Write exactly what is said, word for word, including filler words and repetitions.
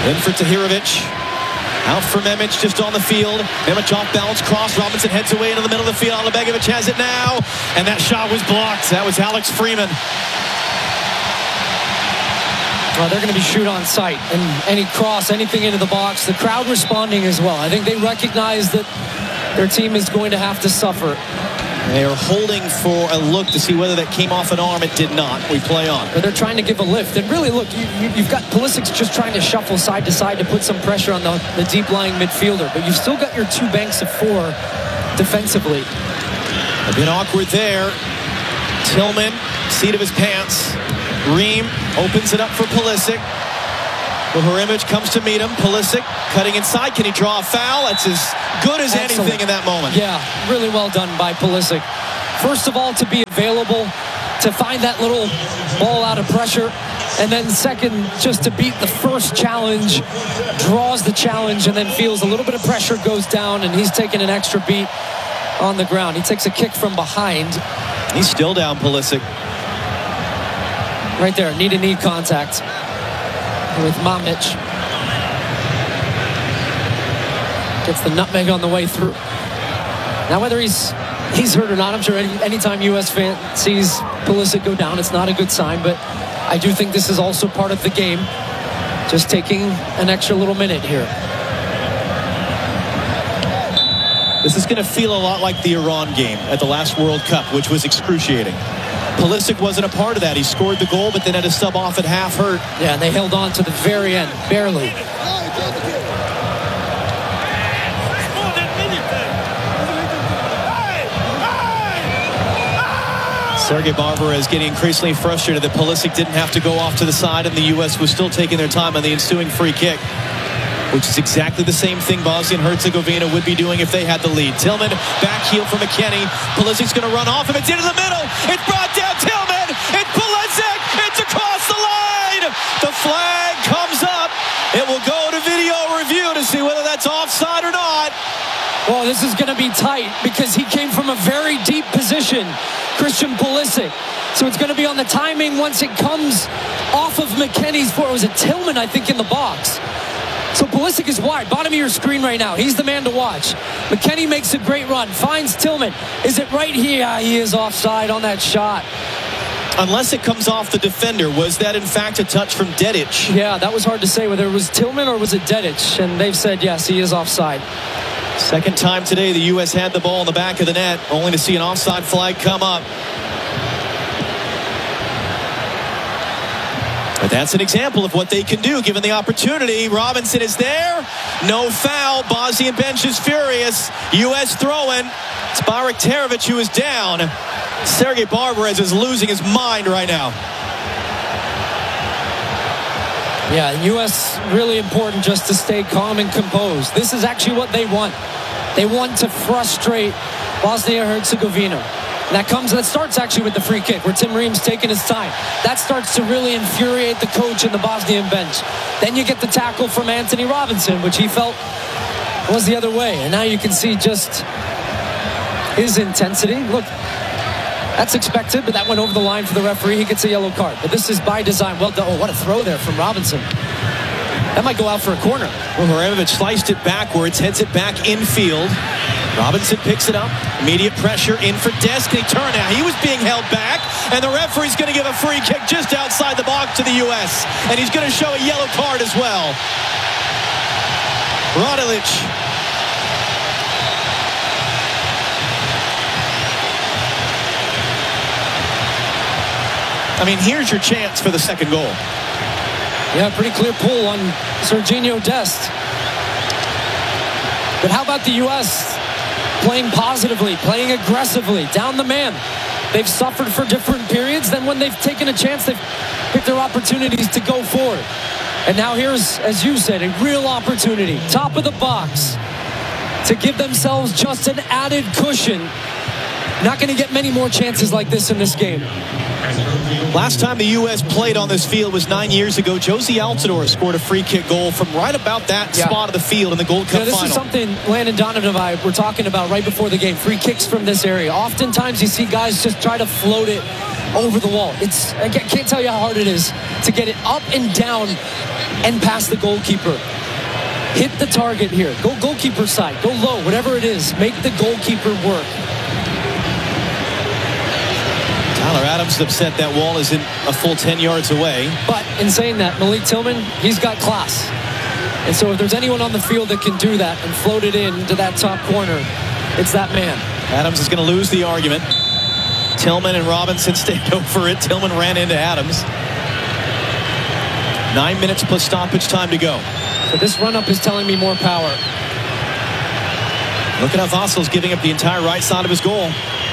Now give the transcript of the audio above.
In for Tahirovic. Out for Memic, just on the field. Memic off balance, cross. Robinson heads away into the middle of the field. Alibegovic has it now. And that shot was blocked. That was Alex Freeman. Well, they're going to be shoot on sight. And any cross, anything into the box. The crowd responding as well. I think they recognize that their team is going to have to suffer. They are holding for a look to see whether that came off an arm. It did not. We play on. But they're trying to give a lift. And really, look, you, you, you've got Pulisic's just trying to shuffle side to side to put some pressure on the, the deep-lying midfielder. But you've still got your two banks of four defensively. A bit awkward there. Tillman, seat of his pants. Ream opens it up for Pulisic. Buharimic comes to meet him. Pulisic cutting inside. Can he draw a foul? That's as good as Excellent. anything in that moment. Yeah, really well done by Pulisic. First of all, to be available, to find that little ball out of pressure. And then second, just to beat the first challenge, draws the challenge, and then feels a little bit of pressure, goes down, and he's taking an extra beat on the ground. He takes a kick from behind. He's still down, Pulisic. Right there, knee-to-knee contact with Mamic. Gets the nutmeg on the way through. Now whether he's he's hurt or not, I'm sure any anytime U S fan sees Pulisic go down, it's not a good sign, but I do think this is also part of the game. Just taking an extra little minute here. This is going to feel a lot like the Iran game at the last World Cup, which was excruciating. Pulisic wasn't a part of that. He scored the goal, but then had a sub off at half hurt. Yeah, and they held on to the very end, barely. Sergei Barbara is getting increasingly frustrated that Pulisic didn't have to go off to the side and the U S was still taking their time on the ensuing free kick, which is exactly the same thing Bosnia and Herzegovina would be doing if they had the lead. Tillman, back heel for McKennie. Pulisic's going to run off him. It's into the middle. It's brought down. Tillman. It's Pulisic. It's across the line. The flag comes up. It will go to video review to see whether that's offside or not. Well, this is going to be tight because he came from a very deep position, Christian Pulisic. So it's going to be on the timing once it comes off of McKennie's foot. It was a Tillman, I think, in the box. So Pulisic is wide, bottom of your screen right now. He's the man to watch. McKennie makes a great run, finds Tillman. Is it right here? Yeah, he is offside on that shot. Unless it comes off the defender. Was that in fact a touch from Dedic? Yeah, that was hard to say whether it was Tillman or was it Dedic. And they've said, yes, he is offside. Second time today the U S had the ball in the back of the net, only to see an offside flag come up. But that's an example of what they can do given the opportunity. Robinson is there. No foul. Bosnian bench is furious. U S throwing. It's Bayraktarovic who is down. Sergei Barbarez is losing his mind right now. Yeah, U S really important just to stay calm and composed. This is actually what they want. They want to frustrate Bosnia-Herzegovina. That comes, that starts actually with the free kick where Tim Ream's taking his time. That starts to really infuriate the coach and the Bosnian bench. Then you get the tackle from Anthony Robinson, which he felt was the other way. And now you can see just his intensity. Look, that's expected, but that went over the line for the referee. He gets a yellow card. But this is by design. Well done. Oh, what a throw there from Robinson. That might go out for a corner. Well, Haramovic sliced it backwards, heads it back infield. Robinson picks it up. Immediate pressure in for Dest. Can he turn now? He was being held back, and the referee's going to give a free kick just outside the box to the U S. And he's going to show a yellow card as well. Radilic. I mean, here's your chance for the second goal. Yeah, pretty clear pull on Sergiño Dest. But how about the U S playing positively, playing aggressively, down the man? They've suffered for different periods. Then when they've taken a chance, they've picked their opportunities to go forward. And now here's, as you said, a real opportunity, top of the box, to give themselves just an added cushion. Not going to get many more chances like this in this game. Last time the U S played on this field was nine years ago. Josie Altidore scored a free kick goal from right about that yeah. spot of the field in the Gold Cup yeah, this final. This is something Landon Donovan and I were talking about right before the game. Free kicks from this area. Oftentimes you see guys just try to float it over the wall. It's I can't tell you how hard it is to get it up and down and past the goalkeeper. Hit the target here. Go goalkeeper side. Go low, whatever it is. Make the goalkeeper work. Tyler Adams is upset that wall isn't a full ten yards away. But in saying that, Malik Tillman, he's got class. And so if there's anyone on the field that can do that and float it in to that top corner, it's that man. Adams is going to lose the argument. Tillman and Robinson stayed over it. Tillman ran into Adams. Nine minutes plus stoppage time to go. So this run-up is telling me more power. Look at how Vassal's giving up the entire right side of his goal.